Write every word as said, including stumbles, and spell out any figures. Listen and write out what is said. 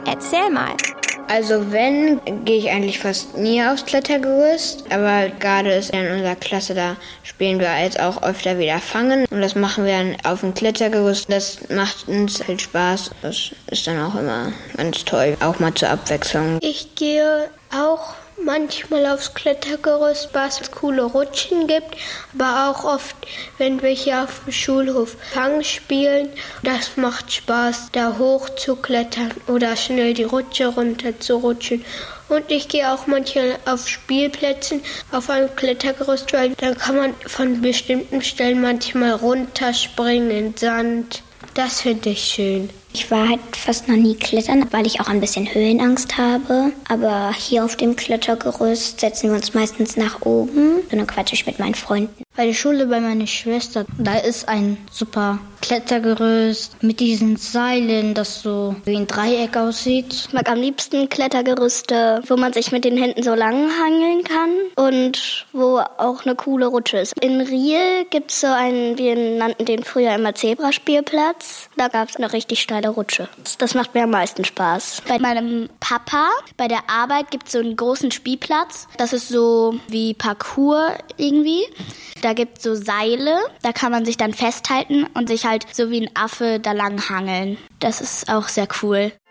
Erzähl mal. Also wenn, gehe ich eigentlich fast nie aufs Klettergerüst. Aber gerade ist in unserer Klasse, da spielen wir jetzt auch öfter wieder Fangen. Und das machen wir dann auf dem Klettergerüst. Das macht uns viel Spaß. Das ist dann auch immer ganz toll, auch mal zur Abwechslung. Ich gehe auch manchmal aufs Klettergerüst, was es coole Rutschen gibt, aber auch oft, wenn wir hier auf dem Schulhof Fang spielen. Das macht Spaß, da hoch zu klettern oder schnell die Rutsche runter zu rutschen. Und ich gehe auch manchmal auf Spielplätzen auf einem Klettergerüst, weil dann kann man von bestimmten Stellen manchmal runterspringen in Sand. Das finde ich schön. Ich war halt fast noch nie klettern, weil ich auch ein bisschen Höhenangst habe. Aber hier auf dem Klettergerüst setzen wir uns meistens nach oben und dann quatsche ich mit meinen Freunden. Bei der Schule bei meiner Schwester, da ist ein super Klettergerüst mit diesen Seilen, das so wie ein Dreieck aussieht. Ich mag am liebsten Klettergerüste, wo man sich mit den Händen so lang hangeln kann und wo auch eine coole Rutsche ist. In Riel gibt es so einen, wir nannten den früher immer Zebraspielplatz. Da gab es eine richtig steile Rutsche. Das macht mir am meisten Spaß. Bei meinem Papa, bei der Arbeit gibt es so einen großen Spielplatz. Das ist so wie Parkour irgendwie. Da gibt es so Seile, da kann man sich dann festhalten und sich halt so wie ein Affe da lang hangeln. Das ist auch sehr cool.